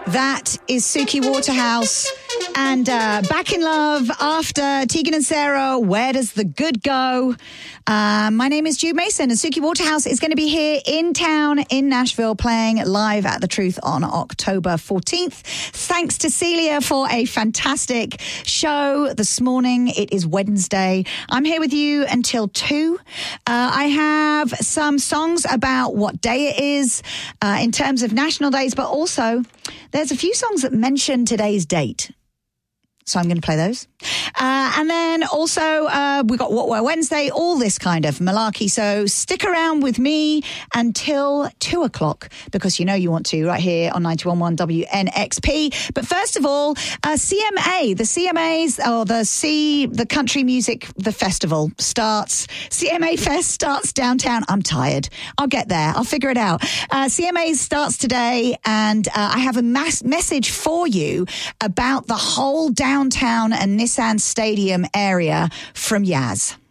That is Suki Waterhouse. And Back in Love after Tegan and Sarah, Where Does the Good Go? My name is Jude Mason, and Suki Waterhouse is going to be here in town in Nashville playing live at The Truth on October 14th. Thanks to Celia for a fantastic show this morning. It is Wednesday. I'm here with you until 2. I have some songs about what day it is in terms of national days, but also there's a few songs that mention today's date. So I'm going to play those. And then also we got What We're Wednesday, all this kind of malarkey. So stick around with me until 2 o'clock because you know you want to right here on 91.1 WNXP. But first of all, CMA, the CMAs, or the Country Music, the festival starts. CMA Fest starts downtown. I'm tired. I'll get there. I'll figure it out. CMA starts today, and I have a message for you about the whole downtown and Nissan Stadium area from Yaz.